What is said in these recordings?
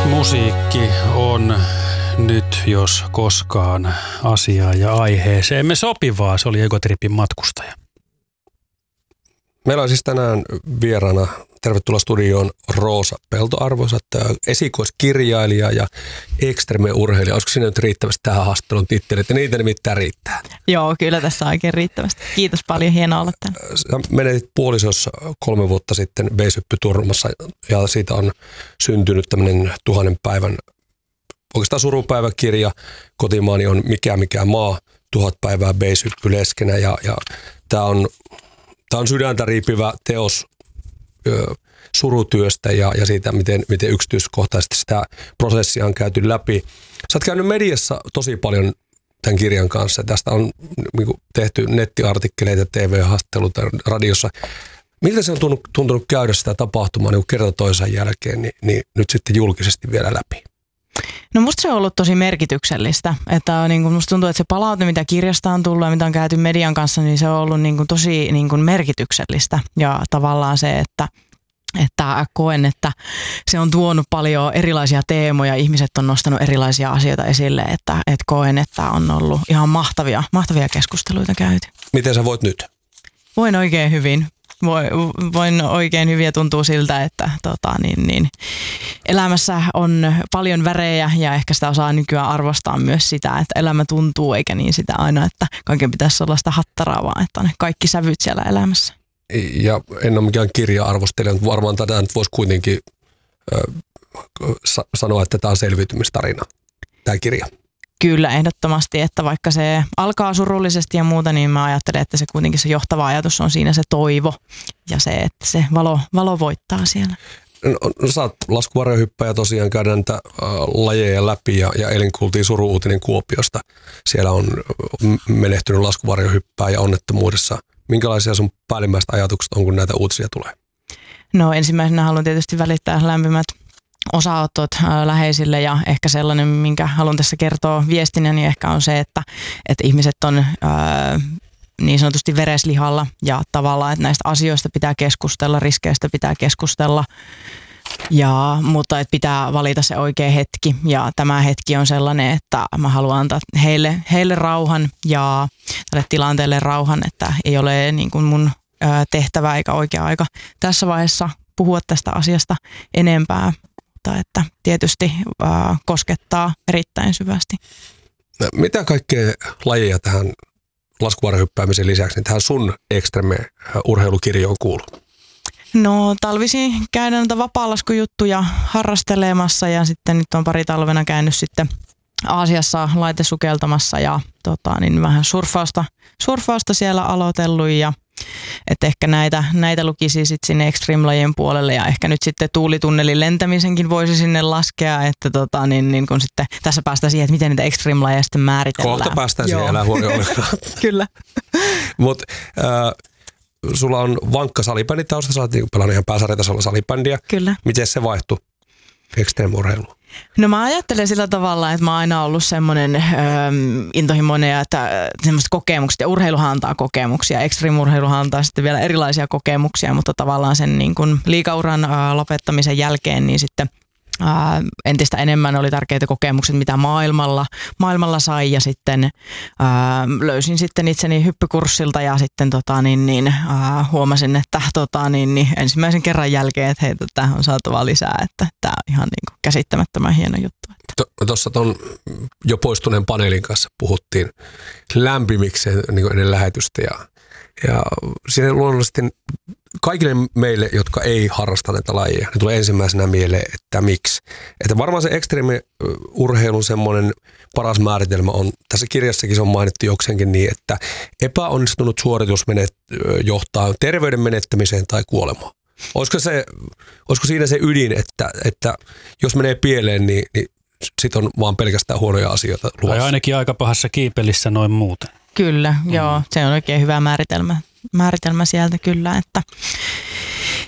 Musiikki on nyt jos koskaan asiaan ja aiheeseemme sopivaa. Se oli Egotripin matkustaja. Meillä on siis tänään vieraana, tervetuloa studioon, Roosa Pelto, arvoisat esikoiskirjailija ja ekstreme-urheilija. Olisiko sinne nyt riittävästi tähän haastattelun tittelit? Ja niitä nimittäin riittää. Joo, kyllä tässä on oikein riittävästi. Kiitos paljon, hienoa olla tänne. Sä menetit puolisossa 3 vuotta sitten veishyppyturmassa ja siitä on syntynyt tämmöinen 1000 päivän oikeastaan surupäiväkirja. Kotimaani on mikä maa, 1000 päivää beishyppyleskenä ja tämä on sydäntä riipivä teos surutyöstä ja siitä, miten yksityiskohtaisesti sitä prosessia on käyty läpi. Sä oot käynyt mediassa tosi paljon tämän kirjan kanssa. Tästä on tehty nettiartikkeleita, TV-haastatteluita radiossa. Miltä se on tuntunut käydä sitä tapahtumaa niin kerta toisen jälkeen, niin nyt sitten julkisesti vielä läpi? No musta se on ollut tosi merkityksellistä, että niin kuin musta tuntuu, että se palaute, mitä kirjasta on tullut ja mitä on käyty median kanssa, niin se on ollut niin kuin tosi niin kuin merkityksellistä ja tavallaan se, että koen, että se on tuonut paljon erilaisia teemoja, ihmiset on nostanut erilaisia asioita esille, että koen, että on ollut ihan mahtavia keskusteluita käyty. Miten sä voit nyt? Voin oikein hyvin. Voin oikein hyvin ja tuntuu siltä, että elämässä on paljon värejä ja ehkä sitä osaa nykyään arvostaa myös sitä, että elämä tuntuu eikä niin sitä aina, että kaiken pitäisi olla sitä hattaraa, vaan että on kaikki sävyt siellä elämässä. Ja en ole mikään kirja-arvostelija, mutta varmaan tätä nyt voisi kuitenkin sanoa, että tämä on selviytymistarina, tämä kirja. Kyllä, ehdottomasti, että vaikka se alkaa surullisesti ja muuta, niin mä ajattelen, että se kuitenkin se johtava ajatus on siinä se toivo ja se, että se valo voittaa siellä. No, sä oot laskuvarjohyppäjä, tosiaan käydään näitä lajeja läpi ja eilen kuultiin suru-uutinen Kuopiosta. Siellä on menehtynyt laskuvarjohyppää ja onnettomuudessa. Minkälaisia sun päällimmäiset ajatukset on, kun näitä uutisia tulee? No ensimmäisenä haluan tietysti välittää lämpimät osanotot läheisille ja ehkä sellainen, minkä haluan tässä kertoa viestinä, niin ehkä on se, että ihmiset on niin sanotusti vereslihalla ja tavallaan, että näistä asioista pitää keskustella, riskeistä pitää keskustella, mutta että pitää valita se oikea hetki ja tämä hetki on sellainen, että mä haluan antaa heille rauhan ja tälle tilanteelle rauhan, että ei ole niin kuin mun tehtävä eikä oikea aika tässä vaiheessa puhua tästä asiasta enempää, mutta että tietysti koskettaa erittäin syvästi. No, mitä kaikkea lajeja tähän laskuvarjohyppäämisen lisäksi niin tähän sun ekstreme-urheilukirjoon kuuluu? No talvisin käydään noita vapaalaskujuttuja harrastelemassa ja sitten nyt on pari talvena käynyt sitten Aasiassa laitesukeltamassa ja vähän surfausta siellä aloitellut ja että ehkä näitä lukisi sitten sinne extreme-lajien puolelle ja ehkä nyt sitten tuulitunnelin lentämisenkin voisi sinne laskea, että kun sitten tässä päästään siihen, että miten niitä extreme-lajeja sitten määritellään. Kohta päästään siihen, älä huoli ollenkaan. Kyllä. Mutta sulla on vankka salibänditausta, sä oot pelannut ihan pääsarjatasolla salibändiä. Kyllä. Miten se vaihtui extreme-urheiluun? No mä ajattelen sillä tavalla, että mä oon aina ollut semmoinen intohimoinen ja että semmoiset kokemukset ja urheiluhan antaa kokemuksia. Extreme-urheiluhan antaa sitten vielä erilaisia kokemuksia, mutta tavallaan sen niin kuin liigauran lopettamisen jälkeen niin sitten entistä enemmän oli tärkeitä kokemukset, mitä maailmalla sai ja sitten löysin sitten itseni hyppykurssilta ja sitten huomasin, että ensimmäisen kerran jälkeen, että hei, tähän on saatava lisää, että tämä on ihan niin kuin käsittämättömän hieno juttu. Tuossa tuon jo poistuneen paneelin kanssa puhuttiin lämpimikseen niin ennen lähetystä ja siinä luonnollisesti kaikille meille, jotka ei harrasta näitä lajeja, ne tulee ensimmäisenä mieleen, että miksi. Että varmaan se ekstreemi-urheilun semmoinen paras määritelmä on, tässä kirjassakin se on mainittu jokseenkin niin, että epäonnistunut suoritus johtaa terveyden menettämiseen tai kuolemaan. Olisiko siinä se ydin, että jos menee pieleen, niin sitten on vaan pelkästään huonoja asioita luvassa? Tai ainakin aika pahassa kiipelissä noin muuten. Kyllä, joo, se on oikein hyvä määritelmä sieltä kyllä,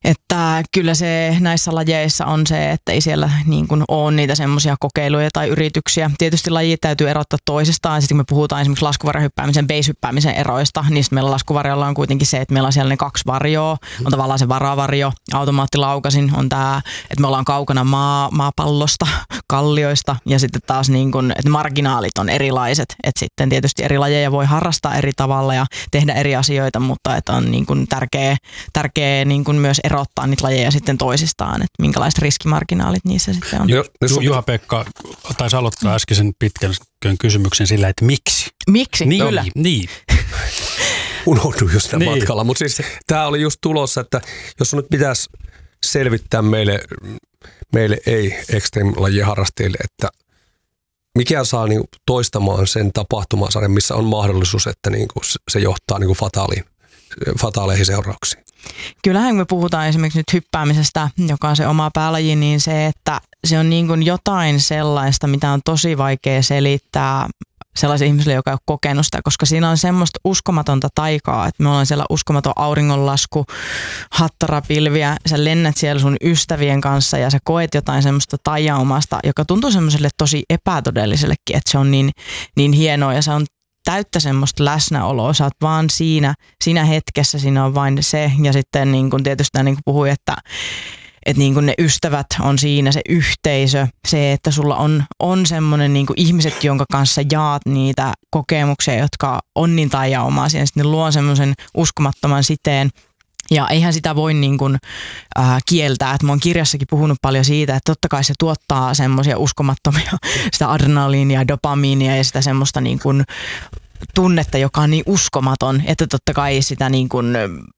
Että kyllä se näissä lajeissa on se, että ei siellä niin kuin ole niitä semmoisia kokeiluja tai yrityksiä. Tietysti lajit täytyy erottaa toisistaan. Sitten kun me puhutaan esimerkiksi laskuvarjohyppäämisen, base-hyppäämisen eroista, niin meillä laskuvarjolla on kuitenkin se, että meillä on siellä ne 2 varjoa. On tavallaan se varavarjo, automaattilaukasin on tämä, että me ollaan kaukana maapallosta, kallioista ja sitten taas niin kuin, että marginaalit on erilaiset. Että sitten tietysti eri lajeja voi harrastaa eri tavalla ja tehdä eri asioita, mutta että on niin kuin tärkeä niin kuin myös erottaa niitä lajeja sitten toisistaan, että minkälaiset riskimarginaalit niissä sitten on. Juha-Pekka taisi aloittaa äskeisen pitkän kysymyksen sillä, että miksi? Miksi? Niin, Kyllä. Niin. Unohdun just tämän matkalla, mutta siis tämä oli just tulossa, että jos nyt pitäisi selvittää meille ei-extreme-lajien harrastajille, että mikä saa niinku toistamaan sen tapahtumasarjan, missä on mahdollisuus, että niinku se johtaa niinku fataaleihin seurauksiin. Kyllähän me puhutaan esimerkiksi nyt hyppäämisestä, joka on se oma päälaji, niin se, että se on niin kuin jotain sellaista, mitä on tosi vaikea selittää sellaiselle ihmiselle, joka ei ole kokenut sitä, koska siinä on semmoista uskomatonta taikaa, että me ollaan siellä uskomaton auringonlasku, hattarapilviä, sä lennät siellä sun ystävien kanssa ja sä koet jotain semmoista taianomasta, joka tuntuu semmoiselle tosi epätodellisellekin, että se on niin hienoa ja se on täyttä semmoista läsnäoloa, sä oot vaan siinä hetkessä, siinä on vain se ja sitten niin kuin tietysti niin kuin puhui, että niin kuin ne ystävät on siinä, se yhteisö, se, että sulla on semmoinen niin kuin ihmiset, jonka kanssa jaat niitä kokemuksia, jotka on niin taianomaisia, ja sitten ne luo semmoisen uskomattoman siteen. Ja eihän sitä voi niin kuin, kieltää, että mä oon kirjassakin puhunut paljon siitä, että totta kai se tuottaa semmoisia uskomattomia, sitä adrenaliinia, dopamiinia ja sitä semmoista niin kuin tunnetta, joka on niin uskomaton, että totta kai sitä niin kuin,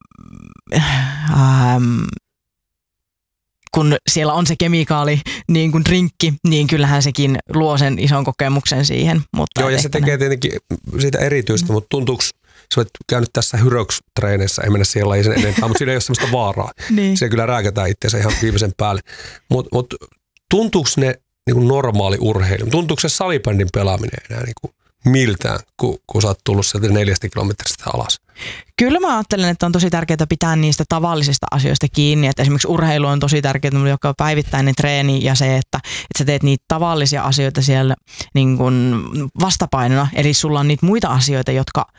kun siellä on se kemikaali, niin kuin drinkki, niin kyllähän sekin luo sen ison kokemuksen siihen. Mutta joo, ja se tekee tietenkin siitä erityistä, mutta tuntuuko, sä olet käynyt tässä Hyrox-treeneissä, ei mennä siihen lajisen enempää, mutta siinä ei ole sellaista vaaraa. Niin. Se kyllä rääkätään itseänsä ihan viimeisen päälle. Mutta tuntuuko ne niin kuin normaali urheilu? Tuntuuko se salibändin pelaaminen enää niin kuin miltään, kun sä oot tullut sieltä 4 kilometristä alas? Kyllä mä ajattelen, että on tosi tärkeää pitää niistä tavallisista asioista kiinni. Että esimerkiksi urheilu on tosi tärkeää, joka on päivittäinen treeni ja se, että sä teet niitä tavallisia asioita siellä niin kuin vastapainona. Eli sulla on niitä muita asioita,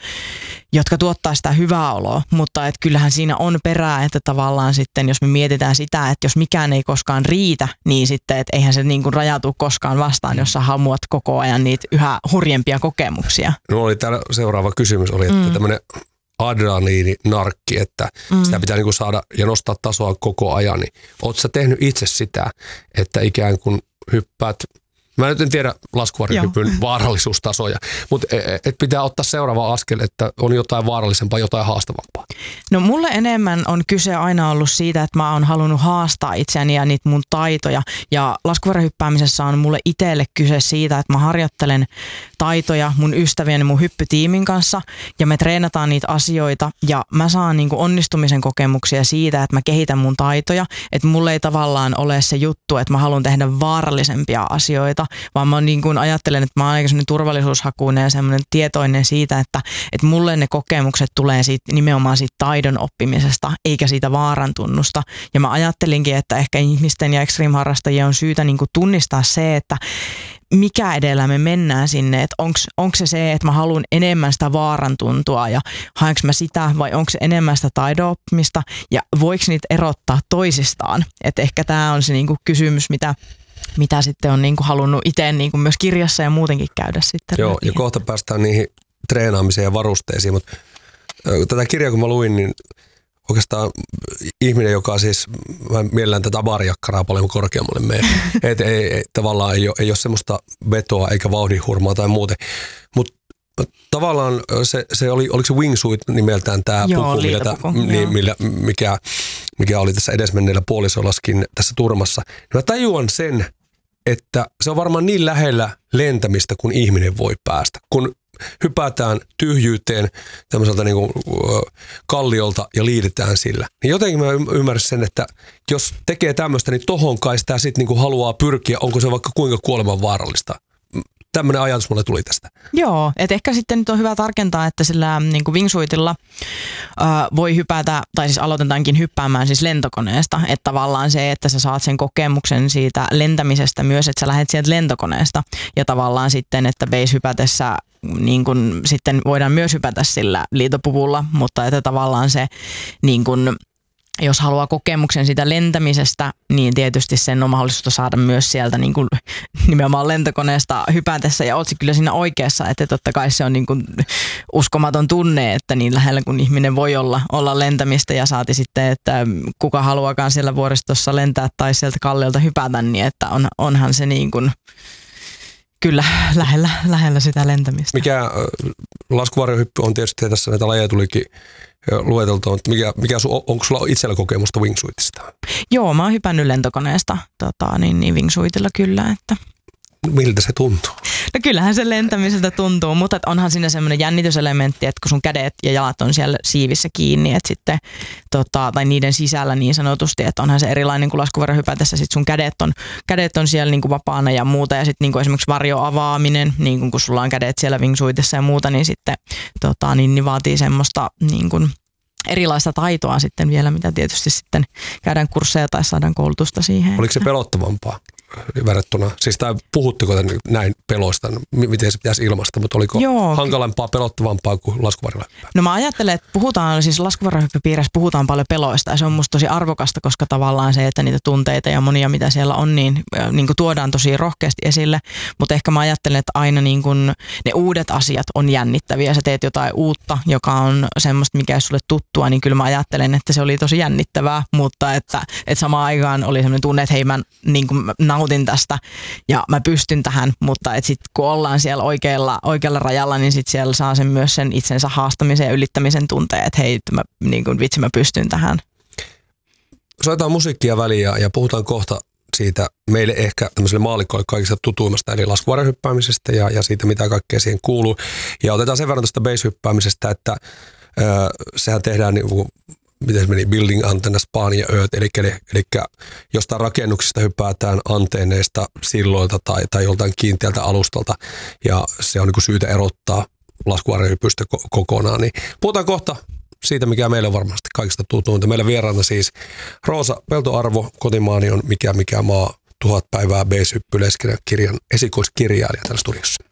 jotka tuottaa sitä hyvää oloa. Mutta että kyllähän siinä on perää, että tavallaan sitten, jos me mietitään sitä, että jos mikään ei koskaan riitä, niin sitten, että eihän se niin kuin rajautu koskaan vastaan, jos sä hamuat koko ajan niitä yhä hurjempia kokemuksia. No oli täällä seuraava kysymys, oli, että tämmöinen adrenaliininarkki, että sitä pitää niinku saada ja nostaa tasoa koko ajan. Niin ootko sä tehnyt itse sitä, että ikään kuin hyppäät, mä nyt en tiedä laskuvarjohypyn vaarallisuustasoja, mutta et pitää ottaa seuraava askel, että on jotain vaarallisempaa, jotain haastavampaa. No mulle enemmän on kyse aina ollut siitä, että mä oon halunnut haastaa itseäni ja niitä mun taitoja. Ja laskuvarjohyppäämisessä on mulle itselle kyse siitä, että mä harjoittelen taitoja mun ystävien ja mun hyppytiimin kanssa ja me treenataan niitä asioita ja mä saan niinku onnistumisen kokemuksia siitä, että mä kehitän mun taitoja. Että mulle ei tavallaan ole se juttu, että mä haluan tehdä vaarallisempia asioita, vaan mä niin kuin ajattelen, että mä oon aika semmoinen turvallisuushakuinen ja semmoinen tietoinen siitä, että mulle ne kokemukset tulee nimenomaan siitä taidon oppimisesta, eikä siitä vaarantunnusta. Ja mä ajattelinkin, että ehkä ihmisten ja extreme-harrastajien on syytä niin kuin tunnistaa se, että mikä edellä me mennään sinne, että onko se, että mä haluan enemmän sitä vaarantuntua ja haenko mä sitä vai onko se enemmän sitä taidon oppimista ja voiko niitä erottaa toisistaan. Että ehkä tämä on se niin kuin kysymys, mitä sitten on niin kuin halunnut itse niin kuin myös kirjassa ja muutenkin käydä sitten. Joo, ja kohta päästään niihin treenaamiseen ja varusteisiin, mutta tätä kirjaa kun mä luin, niin oikeastaan ihminen, joka siis, mä mielellään tätä baarijakkaraa paljon korkeammalle mene, että tavallaan ei ole semmoista vetoa eikä vauhdinhurmaa tai muuten, mutta tavallaan se oli, oliko se wingsuit nimeltään tämä puku, mikä oli tässä edesmenneellä puolisollaskin tässä turmassa. Mä tajuan sen, että se on varmaan niin lähellä lentämistä kuin ihminen voi päästä. Kun hypätään tyhjyyteen tämmöiseltä niin kuin kalliolta ja liidetään sillä. Niin jotenkin mä ymmärrän sen, että jos tekee tämmöistä, niin tohon kai sitä sitten niin kuin haluaa pyrkiä, onko se vaikka kuinka kuoleman vaarallista. tämmöinen ajatus mulle tuli tästä. Joo, että ehkä sitten nyt on hyvä tarkentaa, että sillä niin kuin wingsuitilla voi hypätä, tai siis aloitetaankin hyppäämään siis lentokoneesta, että tavallaan se, että sä saat sen kokemuksen siitä lentämisestä myös, että sä lähdet sieltä lentokoneesta, ja tavallaan sitten, että base-hypätessä niin kun sitten voidaan myös hypätä sillä liitopuvulla, mutta että tavallaan se niin kun, jos haluaa kokemuksen siitä lentämisestä, niin tietysti sen on mahdollista saada myös sieltä niin kuin nimenomaan lentokoneesta hypätessä. Ja ootsi kyllä siinä oikeassa, että totta kai se on niin kuin uskomaton tunne, että niin lähellä kun ihminen voi olla lentämistä ja saati sitten, että kuka haluakaan siellä vuoristossa lentää tai sieltä kalliolta hypätä, niin että onhan se niin kuin kyllä lähellä sitä lentämistä. Mikä laskuvarjohyppy on tietysti, tässä näitä lajeja tulikin lueteltua, mutta onko sulla itsellä kokemusta wingsuitista? Joo, mä oon hypännyt lentokoneesta niin wingsuitilla kyllä, että miltä se tuntuu? No kyllähän se lentämiseltä tuntuu, mutta onhan siinä semmoinen jännityselementti, että kun sun kädet ja jalat on siellä siivissä kiinni, että sitten, tai niiden sisällä niin sanotusti, että onhan se erilainen kuin laskuvarjohypätessä, sitten sun kädet on siellä niin kuin vapaana ja muuta, ja sitten niin kuin esimerkiksi varjoavaaminen, niin kuin kun sulla on kädet siellä wingsuitissa ja muuta, niin sitten niin vaatii semmoista niin kuin erilaista taitoa sitten vielä, mitä tietysti sitten käydään kursseja tai saadaan koulutusta siihen. Oliko se pelottavampaa verrattuna? Siis puhutteko näin peloista, miten se pitäisi ilmaista, mutta oliko hankalampaa, pelottavampaa kuin laskuvarjohyppy? No mä ajattelen, että siis laskuvarjohyppypiirissä puhutaan paljon peloista ja se on musta tosi arvokasta, koska tavallaan se, että niitä tunteita ja monia mitä siellä on, niin kuin tuodaan tosi rohkeasti esille, mutta ehkä mä ajattelen, että aina niin kuin ne uudet asiat on jännittäviä. Sä teet jotain uutta, joka on semmoista, mikä ei sulle tuttua, niin kyllä mä ajattelen, että se oli tosi jännittävää, mutta että samaan aikaan oli semmoinen tunne, että hei mä niin kuin nautin tästä ja mä pystyn tähän, mutta että sit kun ollaan siellä oikealla rajalla, niin sit siellä saa sen myös sen itsensä haastamisen ja ylittämisen tunteen, että hei mä, niin kuin vitsi mä pystyn tähän. Soitetaan musiikkia väliin ja puhutaan kohta siitä meille ehkä tämmöiselle maallikkoille kaikista tutuimmasta, eli laskuvarjohyppäämisestä ja siitä mitä kaikkea siihen kuuluu. Ja otetaan sen verran tästä base-hyppäämisestä, että sehän tehdään niin kuin, miten se meni, building antenna span ja earth, eli jostain rakennuksista hypätään antenneista, silloilta tai joltain kiinteältä alustalta, ja se on niin kuin syytä erottaa laskuvarjohypystä kokonaan. Niin puhutaan kohta siitä, mikä meille varmasti kaikista tutuinta. Meillä vieraana siis Roosa Peltoarvo, kotimaani on Mikä maa, 1000 päivää base-hyppyleskirjan esikoiskirjailija täällä studiossa.